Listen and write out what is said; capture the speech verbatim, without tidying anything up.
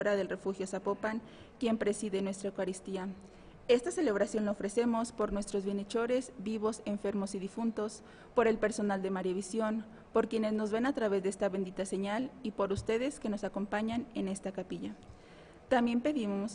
del Refugio Zapopan, quien preside nuestra Eucaristía. Esta celebración la ofrecemos por nuestros bienhechores, vivos, enfermos y difuntos, por el personal de María Visión, por quienes nos ven a través de esta bendita señal y por ustedes que nos acompañan en esta capilla. También pedimos